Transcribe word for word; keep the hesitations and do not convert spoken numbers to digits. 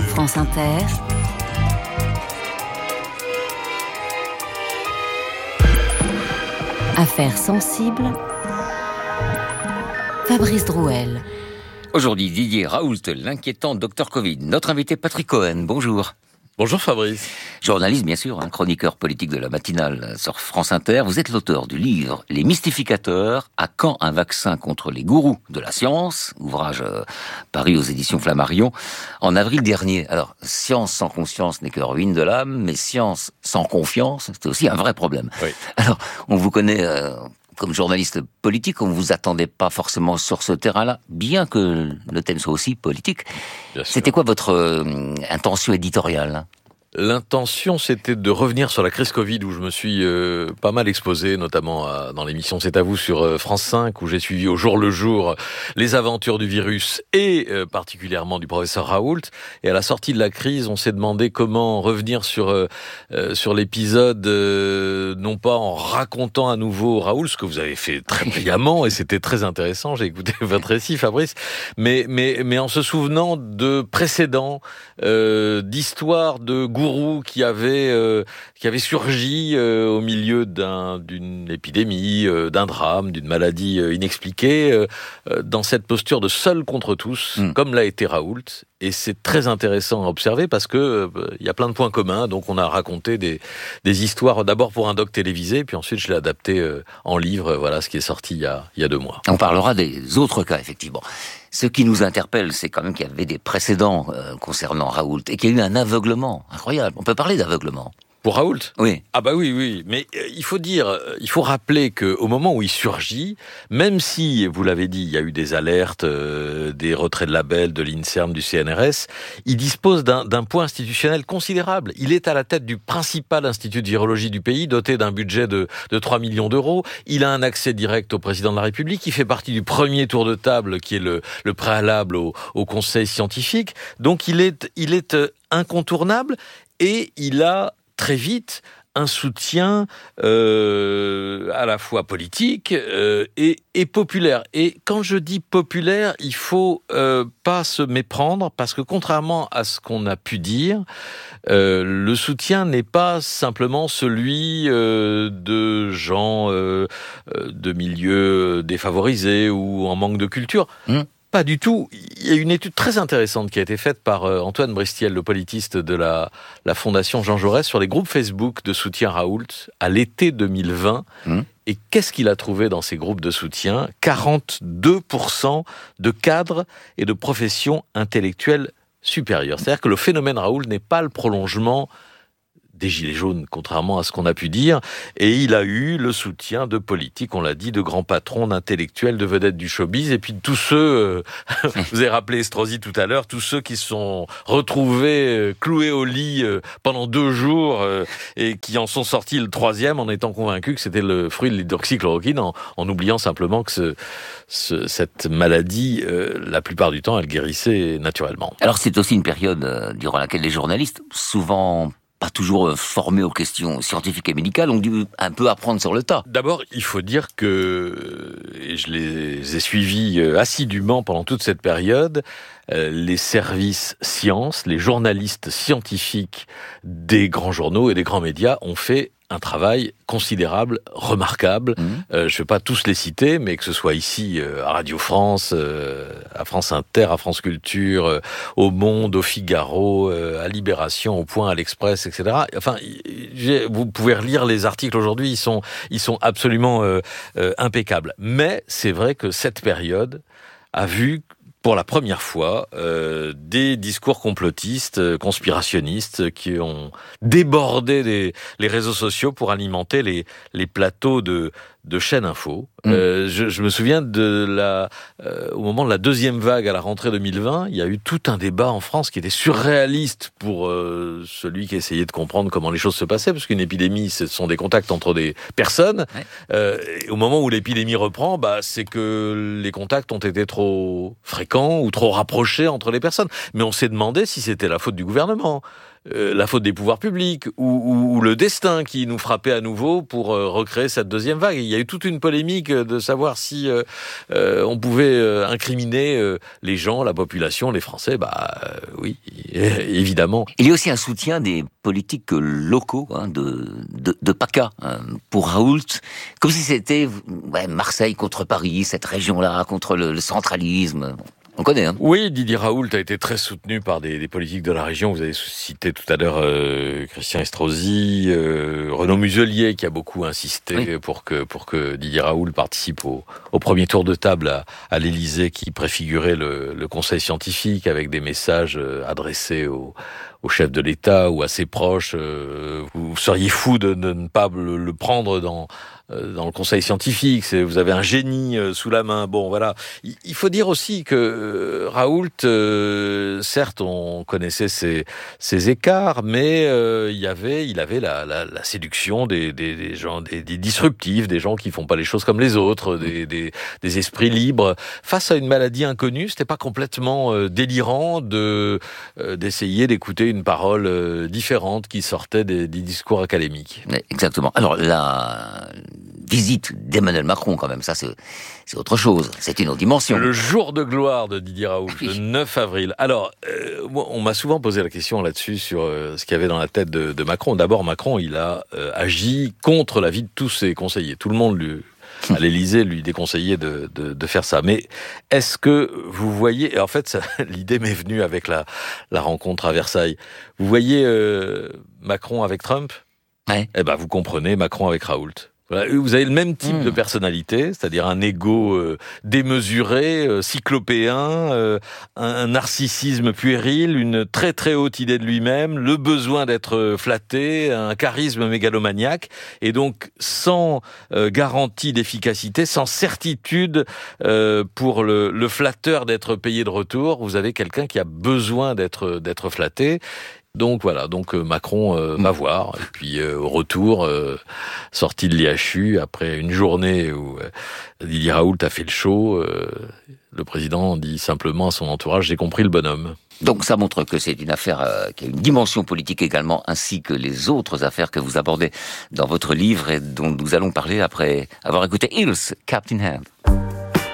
France Inter, Affaires sensibles, Fabrice Drouel. Aujourd'hui, Didier Raoult, l'inquiétant docteur Covid. Notre invité Patrick Cohen, bonjour. Bonjour Fabrice. Journaliste, bien sûr, un chroniqueur politique de la matinale sur France Inter. Vous êtes l'auteur du livre « Les mystificateurs, à quand un vaccin contre les gourous de la science ?» ouvrage euh, paru aux éditions Flammarion en avril dernier. Alors, science sans conscience n'est que ruine de l'âme, mais science sans confiance, c'est aussi un vrai problème. Oui. Alors, on vous connaît... Euh, Comme journaliste politique, on ne vous attendait pas forcément sur ce terrain-là, bien que le thème soit aussi politique. C'était quoi votre euh, intention éditoriale ? L'intention, c'était de revenir sur la crise Covid, où je me suis euh, pas mal exposé, notamment à, dans l'émission C'est à vous sur euh, France cinq, où j'ai suivi au jour le jour les aventures du virus et euh, particulièrement du professeur Raoult. Et à la sortie de la crise, on s'est demandé comment revenir sur euh, euh, sur l'épisode, euh, non pas en racontant à nouveau Raoult, ce que vous avez fait très brillamment, et c'était très intéressant, j'ai écouté votre récit, Fabrice, mais, mais, mais en se souvenant de précédents, euh, d'histoires de gourous qui avaient euh, qui avaient surgi euh, au milieu d'un, d'une épidémie, euh, d'un drame, d'une maladie euh, inexpliquée, euh, euh, dans cette posture de seul contre tous, mmh. comme l'a été Raoult. Et c'est très intéressant à observer parce que euh, il y a plein de points communs. Donc on a raconté des des histoires d'abord pour un doc télévisé, puis ensuite je l'ai adapté euh, en livre. Voilà ce qui est sorti il y a il y a deux mois. On parlera des autres cas effectivement. Ce qui nous interpelle, c'est quand même qu'il y avait des précédents euh, concernant Raoult et qu'il y a eu un aveuglement incroyable. On peut parler d'aveuglement. Pour Raoult ? Oui. Ah bah oui, oui. Mais euh, il faut dire, euh, il faut rappeler qu'au moment où il surgit, même si, vous l'avez dit, il y a eu des alertes, euh, des retraits de labels, de l'INSERM, du C N R S, il dispose d'un, d'un poids institutionnel considérable. Il est à la tête du principal institut de virologie du pays, doté d'un budget de, de trois millions d'euros. Il a un accès direct au président de la République. Il fait partie du premier tour de table, qui est le, le préalable au, au conseil scientifique. Donc il est, il est euh, incontournable et il a très vite un soutien euh, à la fois politique euh, et, et populaire. Et quand je dis populaire, il faut euh, pas se méprendre, parce que contrairement à ce qu'on a pu dire, euh, le soutien n'est pas simplement celui euh, de gens euh, de milieux défavorisés ou en manque de culture. Mmh. Pas du tout. Il y a une étude très intéressante qui a été faite par Antoine Bristiel, le politiste de la, la Fondation Jean Jaurès, sur les groupes Facebook de soutien Raoult à l'été deux mille vingt. Mmh. Et qu'est-ce qu'il a trouvé dans ces groupes de soutien ? quarante-deux pour cent de cadres et de professions intellectuelles supérieures. C'est-à-dire que le phénomène Raoult n'est pas le prolongement des Gilets jaunes, contrairement à ce qu'on a pu dire, et il a eu le soutien de politiques, on l'a dit, de grands patrons, d'intellectuels, de vedettes du showbiz, et puis de tous ceux, euh, vous avez rappelé Estrosi tout à l'heure, tous ceux qui se sont retrouvés euh, cloués au lit euh, pendant deux jours, euh, et qui en sont sortis le troisième en étant convaincus que c'était le fruit de l'hydroxychloroquine, en, en oubliant simplement que ce, ce, cette maladie, euh, la plupart du temps, elle guérissait naturellement. Alors c'est aussi une période euh, durant laquelle les journalistes, souvent pas toujours formés aux questions scientifiques et médicales, ont dû un peu apprendre sur le tas. D'abord, il faut dire que, et je les ai suivis assidûment pendant toute cette période, les services sciences, les journalistes scientifiques des grands journaux et des grands médias ont fait un travail considérable, remarquable. Mmh. Euh, je ne vais pas tous les citer, mais que ce soit ici, euh, à Radio France, euh, à France Inter, à France Culture, euh, au Monde, au Figaro, euh, à Libération, au Point, à l'Express, et cetera. Enfin, j'ai, vous pouvez relire les articles aujourd'hui, ils sont, ils sont absolument euh, euh, impeccables. Mais c'est vrai que cette période a vu pour la première fois, euh, des discours complotistes, euh, conspirationnistes, qui ont débordé les, les réseaux sociaux pour alimenter les, les plateaux de, de chaînes info. Mmh. Euh, je, je me souviens de la, euh, au moment de la deuxième vague à la rentrée deux mille vingt, il y a eu tout un débat en France qui était surréaliste pour euh, celui qui essayait de comprendre comment les choses se passaient, parce qu'une épidémie, ce sont des contacts entre des personnes. Ouais. Euh, et au moment où l'épidémie reprend, bah, c'est que les contacts ont été trop fréquents ou trop rapprochés entre les personnes. Mais on s'est demandé si c'était la faute du gouvernement. euh, la faute des pouvoirs publics ou, ou, ou le destin qui nous frappait à nouveau pour euh, recréer cette deuxième vague. Il y a eu toute une polémique de savoir si euh, euh, on pouvait euh, incriminer euh, les gens, la population, les Français. Bah euh, oui, évidemment. Il y a aussi un soutien des politiques locaux, hein, de, de, de PACA, hein, pour Raoult, comme si c'était ouais, Marseille contre Paris, cette région-là contre le, le centralisme. On connaît, hein. Oui, Didier Raoult a été très soutenu par des, des politiques de la région. Vous avez cité tout à l'heure euh, Christian Estrosi, euh, Renaud Muselier qui a beaucoup insisté oui. pour que pour que Didier Raoult participe au, au premier tour de table à, à l'Élysée, qui préfigurait le, le conseil scientifique avec des messages adressés au, au chef de l'État ou à ses proches. Euh, vous seriez fou de, de ne pas le, le prendre dans dans le conseil scientifique, c'est, vous avez un génie euh, sous la main. Bon, voilà. Il, il faut dire aussi que euh, Raoult, euh, certes, on connaissait ses, ses écarts, mais euh, il y avait, il avait la, la, la séduction des, des, des gens, des, des disruptifs, des gens qui font pas les choses comme les autres, des, des, des esprits libres. Face à une maladie inconnue, c'était pas complètement euh, délirant de euh, d'essayer d'écouter une parole euh, différente qui sortait des, des discours académiques. Exactement. Alors la visite d'Emmanuel Macron, quand même, ça c'est, c'est autre chose, c'est une autre dimension. Le jour de gloire de Didier Raoult, le neuf avril. Alors, euh, on m'a souvent posé la question là-dessus sur euh, ce qu'il y avait dans la tête de, de Macron. D'abord, Macron, il a euh, agi contre l'avis de tous ses conseillers. Tout le monde lui... à l'Élysée, lui déconseillait de, de, de faire ça. Mais est-ce que vous voyez... Et en fait, ça, l'idée m'est venue avec la, la rencontre à Versailles. Vous voyez euh, Macron avec Trump ? Ouais. Eh ben, vous comprenez Macron avec Raoult. Vous avez le même type mmh. de personnalité, c'est-à-dire un ego euh, démesuré, euh, cyclopéen, euh, un narcissisme puéril, une très très haute idée de lui-même, le besoin d'être flatté, un charisme mégalomaniaque, et donc sans euh, garantie d'efficacité, sans certitude euh, pour le, le flatteur d'être payé de retour, vous avez quelqu'un qui a besoin d'être d'être flatté. Donc voilà, donc euh, Macron euh, va voir, et puis euh, au retour, euh, sorti de l'I H U, après une journée où euh, Didier Raoult a fait le show, euh, le président dit simplement à son entourage « J'ai compris le bonhomme ». Donc ça montre que c'est une affaire euh, qui a une dimension politique également, ainsi que les autres affaires que vous abordez dans votre livre et dont nous allons parler après avoir écouté Hills, Captain Hand.